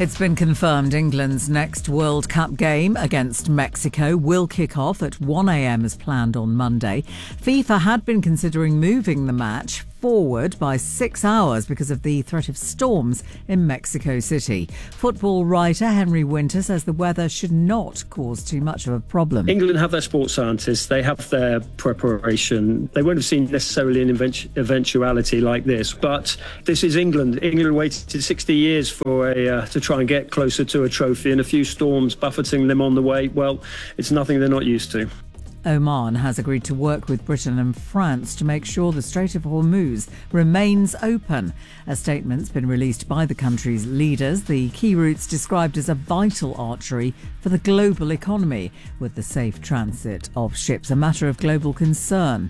It's been confirmed England's next World Cup game against Mexico will kick off at 1 a.m. as planned on Monday. FIFA had been considering moving the match forward by 6 hours because of the threat of storms in Mexico City. Football writer Henry Winter says the weather should not cause too much of a problem. England have their sports scientists, they have their preparation. They won't have seen necessarily an eventuality like this, but this is England. England waited 60 years for to try and get closer to a trophy, and a few storms buffeting them on the way. Well, it's nothing they're not used to. Oman has agreed to work with Britain and France to make sure the Strait of Hormuz remains open. A statement's been released by the country's leaders. The key route's described as a vital artery for the global economy, with the safe transit of ships a matter of global concern.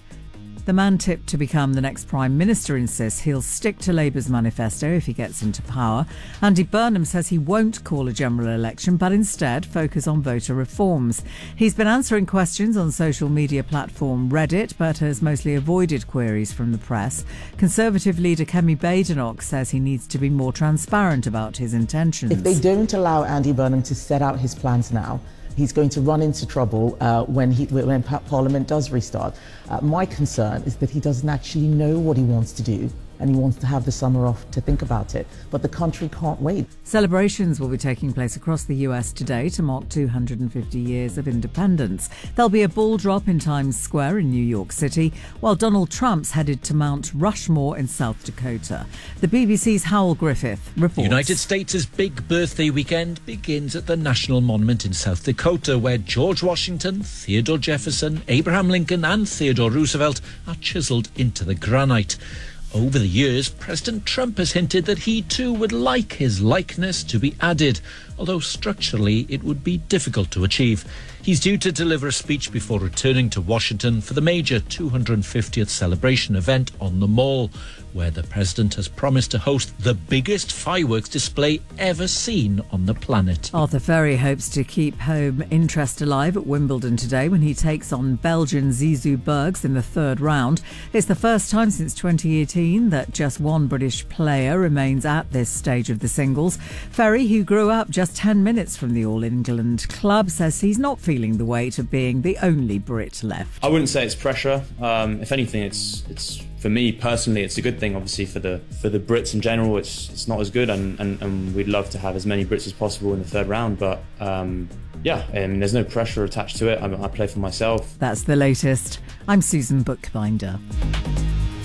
The man tipped to become the next Prime Minister insists he'll stick to Labour's manifesto if he gets into power. Andy Burnham says he won't call a general election, but instead focus on voter reforms. He's been answering questions on social media platform Reddit, but has mostly avoided queries from the press. Conservative leader Kemi Badenoch says he needs to be more transparent about his intentions. If they don't allow Andy Burnham to set out his plans now, he's going to run into trouble when Parliament does restart. My concern is that he doesn't actually know what he wants to do, and he wants to have the summer off to think about it. But the country can't wait. Celebrations will be taking place across the US today to mark 250 years of independence. There'll be a ball drop in Times Square in New York City, while Donald Trump's headed to Mount Rushmore in South Dakota. The BBC's Howell Griffith reports. The United States' big birthday weekend begins at the National Monument in South Dakota, where George Washington, Theodore Jefferson, Abraham Lincoln and Theodore Roosevelt are chiselled into the granite. Over the years, President Trump has hinted that he too would like his likeness to be added, although structurally it would be difficult to achieve. He's due to deliver a speech before returning to Washington for the major 250th celebration event on the Mall, where the president has promised to host the biggest fireworks display ever seen on the planet. Arthur Ferry hopes to keep home interest alive at Wimbledon today when he takes on Belgian Zizou Bergs in the third round. It's the first time since 2018 that just one British player remains at this stage of the singles. Ferry, who grew up just 10 minutes from the All England club, says he's not feeling the weight of being the only Brit left. I wouldn't say it's pressure. If anything, it's for me personally, it's a good thing. Obviously, for the Brits in general, it's not as good, and we'd love to have as many Brits as possible in the third round. But there's no pressure attached to it. I play for myself. That's the latest. I'm Susan Bookbinder.